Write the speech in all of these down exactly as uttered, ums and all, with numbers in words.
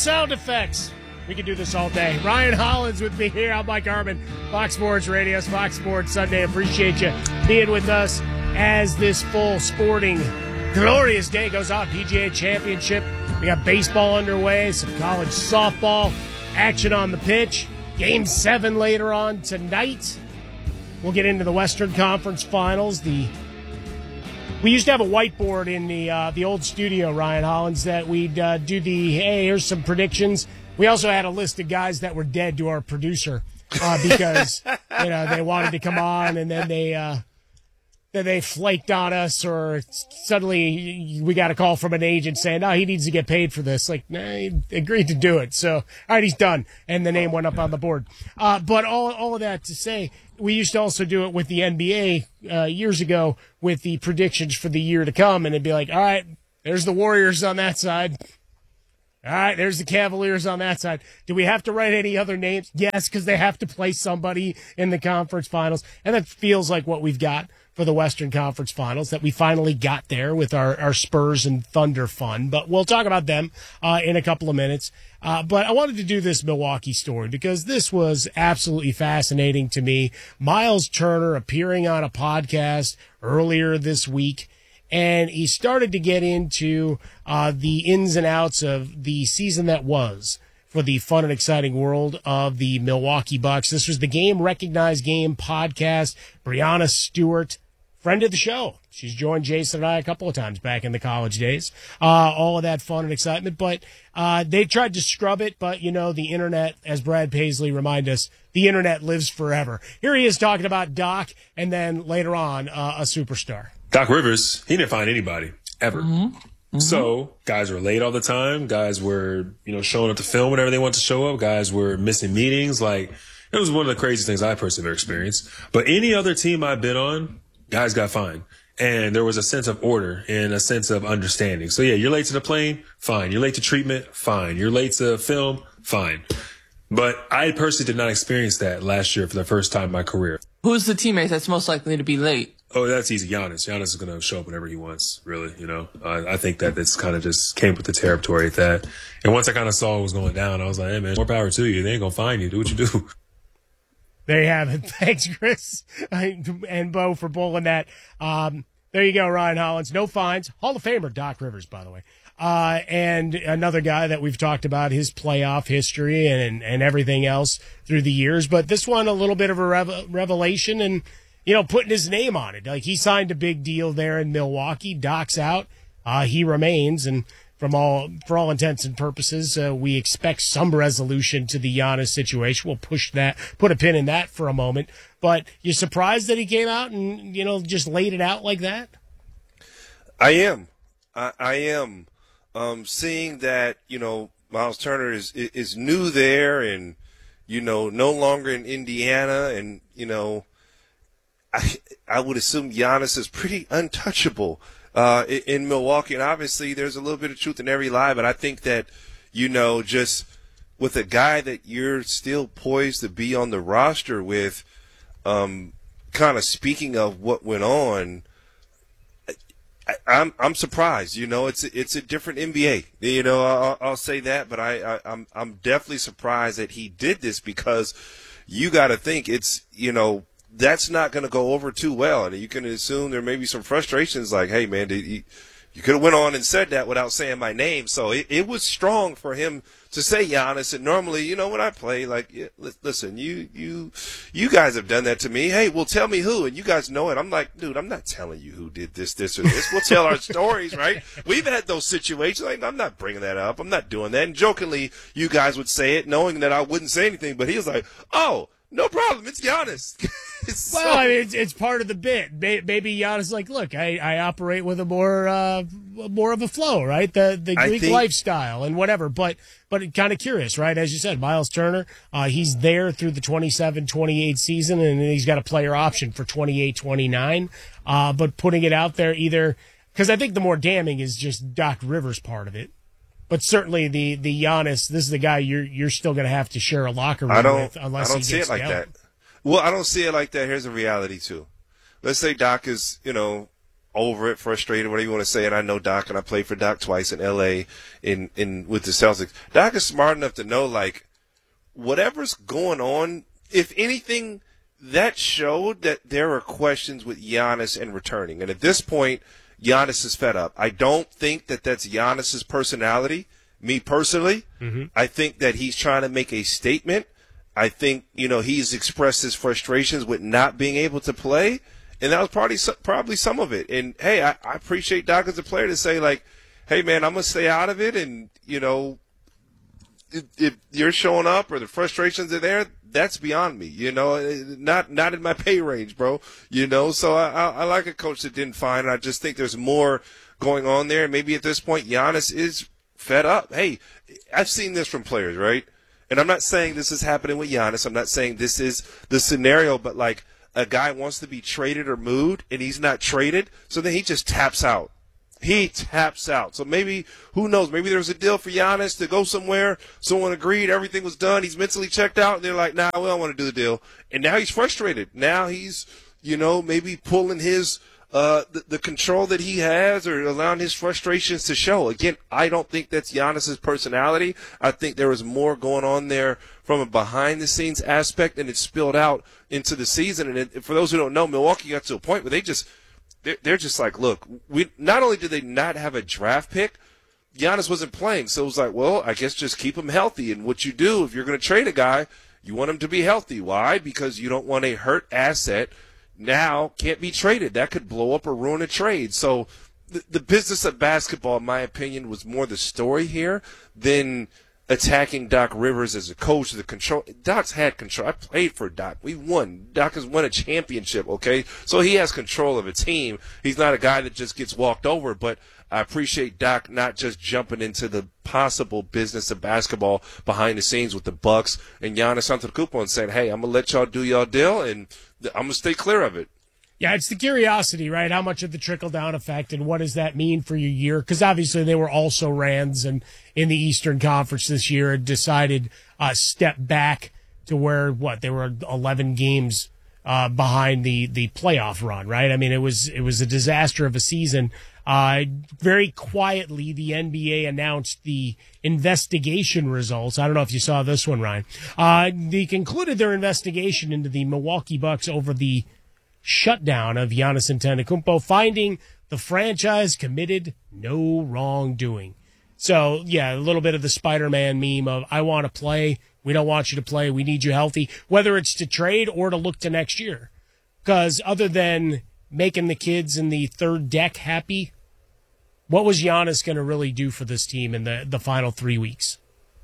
sound effects. We can do this all day. Ryan Hollins with me here. I'm Mike Harmon, Fox Sports Radio, Fox Sports Sunday. Appreciate you being with us as this full sporting glorious day goes on. P G A Championship. We got baseball underway, some college softball action on the pitch. Game seven later on tonight. We'll get into the Western Conference Finals. The We used to have a whiteboard in the uh, the old studio, Ryan Hollins, that we'd uh, do the, hey, here's some predictions. We also had a list of guys that were dead to our producer uh, because, you know, they wanted to come on and then they uh, then they flaked on us, or suddenly we got a call from an agent saying, oh, he needs to get paid for this. Like, nah, he agreed to do it. So, all right, he's done. And the name went up on the board. Uh, but all all of that to say, we used to also do it with the N B A uh, years ago with the predictions for the year to come. And it'd be like, all right, there's the Warriors on that side. All right, there's the Cavaliers on that side. Do we have to write any other names? Yes, because they have to play somebody in the conference finals. And that feels like what we've got for the Western Conference Finals, that we finally got there with our, our Spurs and Thunder fun. But we'll talk about them uh, in a couple of minutes. Uh, but I wanted to do this Milwaukee story because this was absolutely fascinating to me. Miles Turner appearing on a podcast earlier this week, and he started to get into uh, the ins and outs of the season that was for the fun and exciting world of the Milwaukee Bucks. This was the Game Recognized Game podcast. Brianna Stewart, friend of the show. She's joined Jason and I a couple of times back in the college days. Uh, all of that fun and excitement. But uh, they tried to scrub it, but, you know, the internet, as Brad Paisley reminded us, the internet lives forever. Here he is talking about Doc, and then later on, uh, a superstar. Doc Rivers, he didn't find anybody, ever. Mm-hmm. Mm-hmm. So guys were late all the time. Guys were, you know, showing up to film whenever they wanted to show up. Guys were missing meetings. Like, it was one of the craziest things I personally ever experienced. But any other team I've been on, guys got fined. And there was a sense of order and a sense of understanding. So, yeah, you're late to the plane, fine. You're late to treatment, fine. You're late to film, fine. But I personally did not experience that last year for the first time in my career. Who's the teammate that's most likely to be late? Oh, that's easy. Giannis. Giannis is going to show up whenever he wants, really, you know. Uh, I think that this kind of just came with the territory at that. And once I kind of saw what was going down, I was like, hey, man, more power to you. They ain't going to find you. Do what you do. There you have it. Thanks, Chris and Bo, for pulling that. Um, there you go, Ryan Hollins. No fines. Hall of Famer Doc Rivers, by the way. Uh, and another guy that we've talked about his playoff history and, and everything else through the years. But this one, a little bit of a rev- revelation and, you know, putting his name on it. Like, he signed a big deal there in Milwaukee. Doc's out. Uh, he remains. And from all, for all intents and purposes, uh, we expect some resolution to the Giannis situation. We'll push that, put a pin in that for a moment. But you're surprised that he came out and, you know, just laid it out like that? I am. I, I am. Um, seeing that, you know, Miles Turner is, is new there and, you know, no longer in Indiana. And, you know, I, I would assume Giannis is pretty untouchable uh, in, in Milwaukee. And obviously there's a little bit of truth in every lie, but I think that, you know, just with a guy that you're still poised to be on the roster with, um, kind of speaking of what went on, I, I'm I'm surprised. You know, it's it's a different N B A. You know, I'll, I'll say that, but I, I I'm I'm definitely surprised that he did this because you got to think it's, you know, that's not going to go over too well, and you can assume there may be some frustrations. Like, hey man, did you, you could have went on and said that without saying my name. So it, it was strong for him to say Giannis. And normally, you know, when I play, like, yeah, listen, you, you, you guys have done that to me. Hey, well, tell me who, and you guys know it. I'm like, dude, I'm not telling you who did this, this, or this. We'll tell our stories, right? We've had those situations. Like, I'm not bringing that up. I'm not doing that. And jokingly, you guys would say it, knowing that I wouldn't say anything. But he was like, oh, no problem. It's Giannis. It's well, so- I mean, it's, it's part of the bit. Maybe Giannis is like, look, I, I operate with a more uh, more of a flow, right? The the Greek think- lifestyle and whatever. But but kind of curious, right? As you said, Miles Turner, uh, he's there through the twenty-seven twenty-eight season, and he's got a player option for twenty-eight twenty-nine. Uh, but putting it out there either – because I think the more damning is just Doc Rivers part of it. But certainly the the Giannis, this is the guy you're you're still going to have to share a locker room I don't, with unless I don't he see gets it like going. that. Well, I don't see it like that. Here's a reality too. Let's say Doc is, you know, over it, frustrated, whatever you want to say. And I know Doc, and I played for Doc twice in L A in, in with the Celtics. Doc is smart enough to know, like, whatever's going on, if anything, that showed that there are questions with Giannis and returning. And at this point, Giannis is fed up. I don't think that that's Giannis's personality, me personally. Mm-hmm. I think that he's trying to make a statement. I think, you know, he's expressed his frustrations with not being able to play. And that was probably probably some of it. And, hey, I, I appreciate Doc as a player to say, like, hey, man, I'm going to stay out of it. And, you know, if, if you're showing up or the frustrations are there, that's beyond me, you know, not not in my pay range, bro, you know. So I, I, I like a coach that didn't find. I just think there's more going on there. And maybe at this point, Giannis is fed up. Hey, I've seen this from players, right? And I'm not saying this is happening with Giannis. I'm not saying this is the scenario, but, like, a guy wants to be traded or moved, and he's not traded, so then he just taps out. He taps out. So maybe, who knows, maybe there was a deal for Giannis to go somewhere. Someone agreed, everything was done. He's mentally checked out, and they're like, nah, we don't want to do the deal. And now he's frustrated. Now he's, you know, maybe pulling his uh, the, the control that he has or allowing his frustrations to show. Again, I don't think that's Giannis's personality. I think there was more going on there from a behind-the-scenes aspect, and it spilled out into the season. And it, for those who don't know, Milwaukee got to a point where they just they're, they're just like, look, we not only did they not have a draft pick, Giannis wasn't playing. So it was like, well, I guess just keep him healthy. And what you do if you're going to trade a guy, you want him to be healthy. Why? Because you don't want a hurt asset now can't be traded. That could blow up or ruin a trade. So the, the business of basketball, in my opinion, was more the story here than attacking Doc Rivers as a coach. The control. Doc's had control. I played for Doc. We won. Doc has won a championship, okay? So he has control of a team. He's not a guy that just gets walked over, but I appreciate Doc not just jumping into the possible business of basketball behind the scenes with the Bucks and Giannis Antetokounmpo and saying, hey, I'm going to let y'all do y'all deal, and I'm going to stay clear of it. Yeah, it's the curiosity, right? How much of the trickle-down effect, and what does that mean for your year? Because obviously they were also Rands and in the Eastern Conference this year had decided uh, step back to where, what, they were eleven games uh, behind the, the playoff run, right? I mean, it was it was a disaster of a season. Uh, very quietly, the N B A announced the investigation results. I don't know if you saw this one, Ryan. Uh, they concluded their investigation into the Milwaukee Bucks over the shutdown of Giannis Antetokounmpo, finding the franchise committed no wrongdoing. So, yeah, a little bit of the Spider-Man meme of, I want to play, we don't want you to play, we need you healthy, whether it's to trade or to look to next year. Because other than making the kids in the third deck happy, what was Giannis going to really do for this team in the, the final three weeks?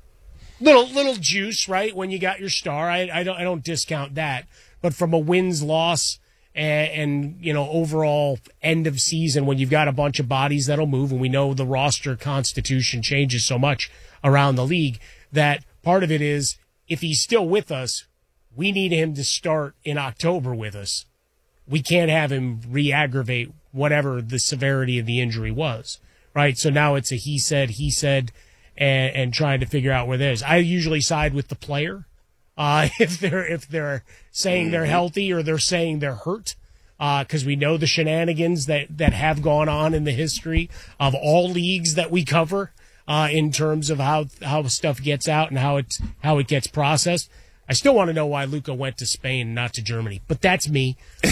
Little little juice, right, when you got your star. I, I don't I don't discount that. But from a wins-loss and, and, you know, overall end of season when you've got a bunch of bodies that'll move, and we know the roster constitution changes so much around the league, that part of it is if he's still with us, we need him to start in October with us. We can't have him re-aggravate whatever the severity of the injury was, right? So now it's a he said, he said, and, and trying to figure out where there is. I usually side with the player uh, if they're if they're saying they're healthy or they're saying they're hurt, because uh, we know the shenanigans that, that have gone on in the history of all leagues that we cover uh, in terms of how how stuff gets out and how it how it gets processed. I still want to know why Luka went to Spain and not to Germany, but that's me.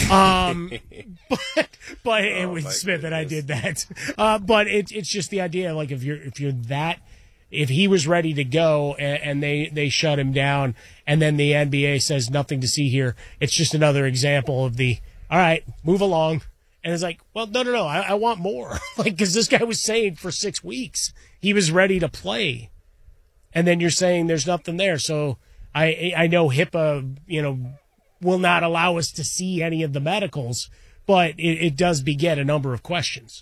Um, but but oh, it was Smith goodness. And I did that. Uh, but it, it's just the idea, like if you're if you're that, if he was ready to go and, and they they shut him down, and then the N B A says nothing to see here, it's just another example of the all right, move along. And it's like, well, no, no, no, I, I want more. Like, because this guy was saying for six weeks he was ready to play, and then you're saying there's nothing there, so. I I know HIPAA, you know, will not allow us to see any of the medicals, but it, it does beget a number of questions.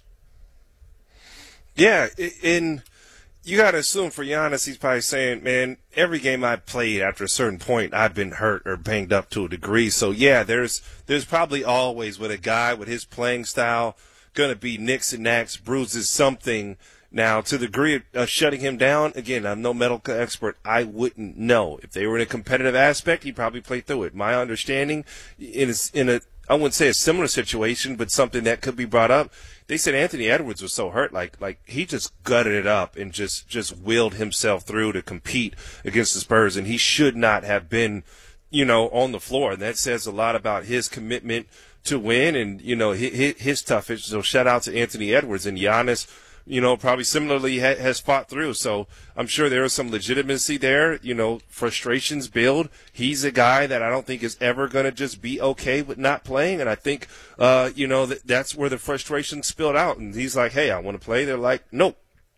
Yeah, and you got to assume for Giannis, he's probably saying, man, every game I played after a certain point, I've been hurt or banged up to a degree. So, yeah, there's there's probably always with a guy with his playing style going to be nicks and knacks, bruises, something. Now, to the degree of uh, shutting him down, again, I'm no medical expert. I wouldn't know. If they were in a competitive aspect, he'd probably play through it. My understanding in a, in a I wouldn't say a similar situation, but something that could be brought up. They said Anthony Edwards was so hurt, like like he just gutted it up and just just willed himself through to compete against the Spurs, and he should not have been, you know, on the floor. And that says a lot about his commitment to win and, you know, his, his toughness. So shout out to Anthony Edwards. And Giannis, you know, probably similarly ha- has fought through. So I'm sure there is some legitimacy there. You know, frustrations build. He's a guy that I don't think is ever going to just be okay with not playing. And I think, uh, you know, that that's where the frustration spilled out. And he's like, hey, I want to play. They're like, nope.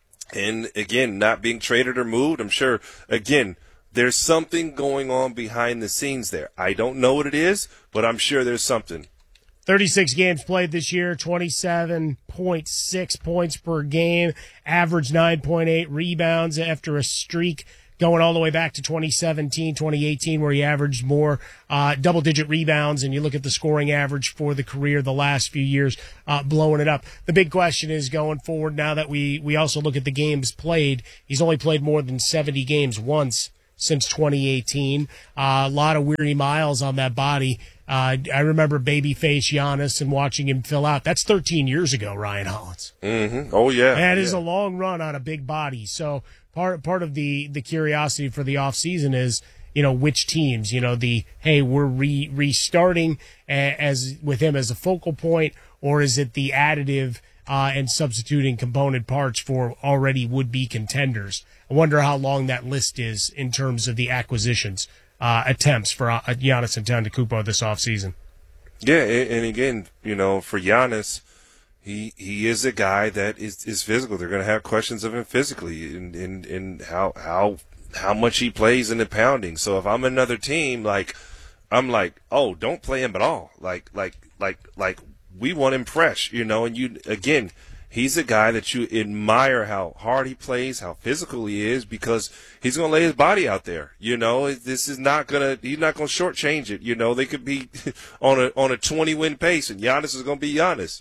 And again, not being traded or moved. I'm sure, again, there's something going on behind the scenes there. I don't know what it is, but I'm sure there's something. thirty-six games played this year, twenty-seven point six points per game, average nine point eight rebounds after a streak going all the way back to twenty seventeen, twenty eighteen, where he averaged more uh, double-digit rebounds, and you look at the scoring average for the career the last few years, uh, blowing it up. The big question is going forward now that we, we also look at the games played. He's only played more than seventy games once since twenty eighteen. Uh, a lot of weary miles on that body. Uh, I remember babyface Giannis and watching him fill out. That's thirteen years ago, Ryan Hollins. Mm-hmm. Oh, yeah. That is yeah. a long run on a big body. So part part of the, the curiosity for the offseason is, you know, which teams, you know, the, hey, we're re- restarting as with him as a focal point, or is it the additive uh, and substituting component parts for already would-be contenders? I wonder how long that list is in terms of the acquisitions uh, attempts for uh, Giannis Antetokounmpo this offseason. Yeah, and again, you know, for Giannis, he he is a guy that is, is physical. They're going to have questions of him physically and, and, and how how how much he plays in the pounding. So if I'm another team, like I'm like, oh, don't play him at all. Like like like like we want him fresh, you know. And you again. He's a guy that you admire how hard he plays, how physical he is, because he's going to lay his body out there. You know, this is not going to, he's not going to shortchange it. You know, they could be on a, on a twenty win pace, and Giannis is going to be Giannis.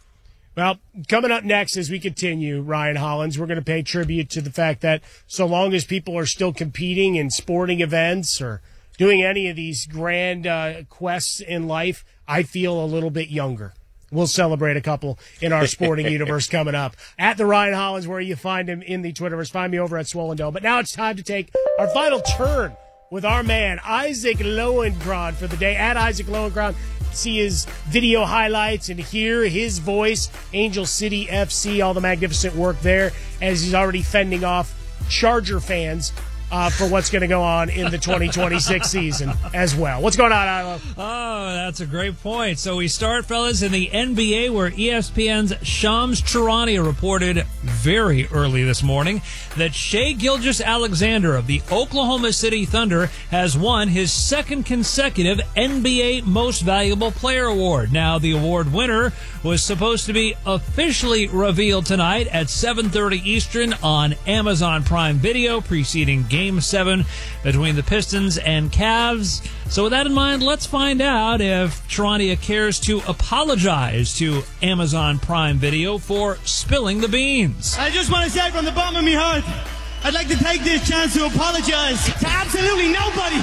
Well, coming up next as we continue, Ryan Hollins, we're going to pay tribute to the fact that so long as people are still competing in sporting events or doing any of these grand uh, quests in life, I feel a little bit younger. We'll celebrate a couple in our sporting universe coming up. At the Ryan Hollins, where you find him in the Twitterverse. Find me over at Swollen Dome. But now it's time to take our final turn with our man, Isaac Lowenkron, for the day. At Isaac Lowenkron, see his video highlights and hear his voice. Angel City F C, all the magnificent work there, as he's already fending off Charger fans Uh, for what's going to go on in the twenty twenty-six season as well. What's going on, Ilo? Oh, that's a great point. So we start, fellas, in the N B A, where E S P N's Shams Charania reported very early this morning that Shai Gilgeous-Alexander of the Oklahoma City Thunder has won his second consecutive N B A Most Valuable Player award. Now, the award winner was supposed to be officially revealed tonight at seven thirty Eastern on Amazon Prime Video, preceding Game seven between the Pistons and Cavs. So with that in mind, let's find out if Charania cares to apologize to Amazon Prime Video for spilling the beans. I just want to say from the bottom of my heart, I'd like to take this chance to apologize to absolutely nobody.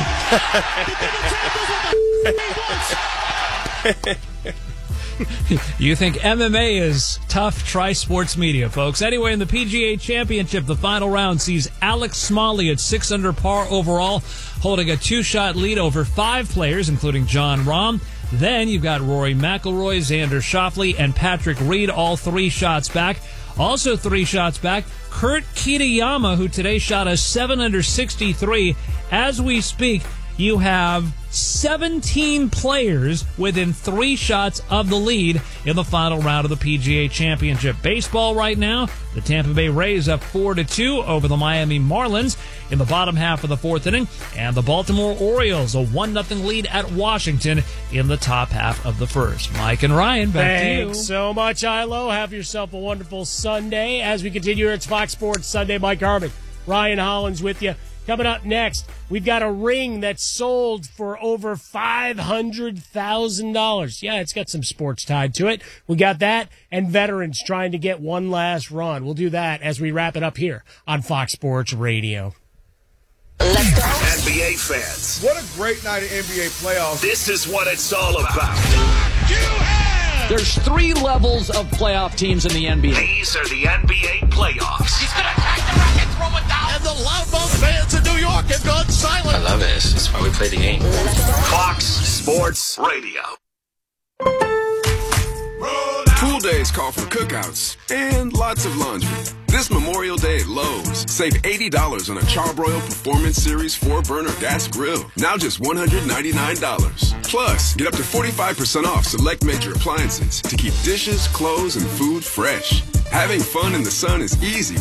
The You think M M A is tough? Try sports media, folks. Anyway, in the P G A Championship, the final round sees Alex Smalley at six under par overall, holding a two-shot lead over five players, including Jon Rahm. Then you've got Rory McIlroy, Xander Schauffele, and Patrick Reed, all three shots back. Also three shots back, Kurt Kitayama, who today shot a seven under sixty-three. As we speak, you have seventeen players within three shots of the lead in the final round of the P G A Championship. Baseball right now, the Tampa Bay Rays up four to two over the Miami Marlins in the bottom half of the fourth inning, and the Baltimore Orioles a one nothing lead at Washington in the top half of the first. Mike and Ryan, back Thanks to you. Thanks so much, Ilo. Have yourself a wonderful Sunday. As we continue here, it's Fox Sports Sunday. Mike Harmon, Ryan Hollins with you. Coming up next, we've got a ring that's sold for over five hundred thousand dollars. Yeah, it's got some sports tied to it. We got that, and veterans trying to get one last run. We'll do that as we wrap it up here on Fox Sports Radio. Let's go. N B A fans. What a great night of N B A playoffs. This is what it's all about. you have! There's three levels of playoff teams in the N B A. These are the N B A playoffs. He's gonna attack the rack and throw it down. And the Loudmouth fans in New York have gone silent. I love it. It's why we play the game. Fox Sports Radio. Pool days call for cookouts and lots of laundry. This Memorial Day at Lowe's, save eighty dollars on a Charbroil Performance Series four burner gas grill. Now just one hundred ninety-nine dollars. Plus, get up to forty-five percent off select major appliances to keep dishes, clothes, and food fresh. Having fun in the sun is easy